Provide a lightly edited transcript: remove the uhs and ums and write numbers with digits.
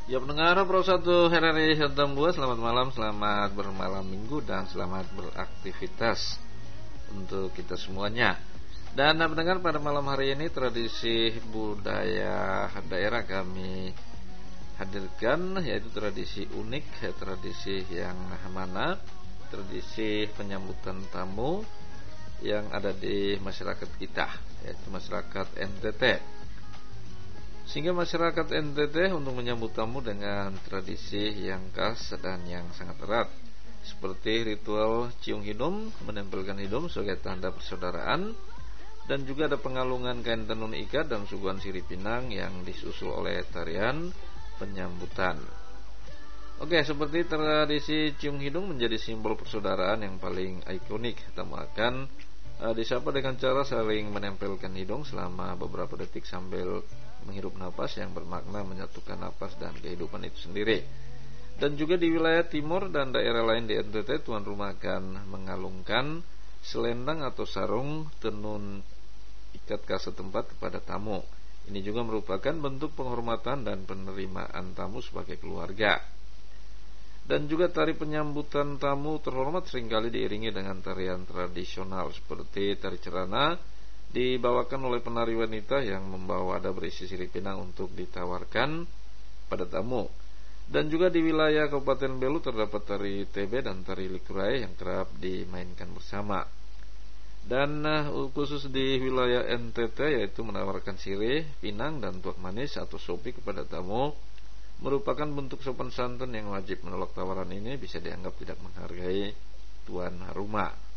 Ya pendengar Pro 1 RRI Hentambua, selamat malam, selamat bermalam minggu dan selamat beraktivitas untuk kita semuanya. Dan pendengar, pada malam hari ini tradisi budaya daerah kami hadirkan, yaitu tradisi unik, tradisi yang mana tradisi penyambutan tamu yang ada di masyarakat kita, yaitu masyarakat NTT. Sehingga masyarakat NTT untuk menyambut tamu dengan tradisi yang khas dan yang sangat erat, seperti ritual cium hidung, menempelkan hidung sebagai tanda persaudaraan, dan juga ada pengalungan kain tenun ikat dan suguhan sirih pinang yang disusul oleh tarian penyambutan. Oke, seperti tradisi cium hidung menjadi simbol persaudaraan yang paling ikonik. Tamu akan disapa dengan cara saling menempelkan hidung selama beberapa detik sambil menghirup napas yang bermakna menyatukan napas dan kehidupan itu sendiri. Dan juga di wilayah timur dan daerah lain di NTT, tuan rumah akan mengalungkan selendang atau sarung tenun ikat khas setempat kepada tamu. Ini juga merupakan bentuk penghormatan dan penerimaan tamu sebagai keluarga. Dan juga tari penyambutan tamu terhormat seringkali diiringi dengan tarian tradisional seperti tari cerana, dibawakan oleh penari wanita yang membawa wadah berisi sirih pinang untuk ditawarkan pada tamu. Dan juga di wilayah Kabupaten Belu terdapat tari TB dan tari likurai yang kerap dimainkan bersama. Dan khusus di wilayah NTT, yaitu menawarkan sirih pinang dan tuak manis atau sopi kepada tamu, merupakan bentuk sopan santun yang wajib. Menolak tawaran ini bisa dianggap tidak menghargai tuan rumah.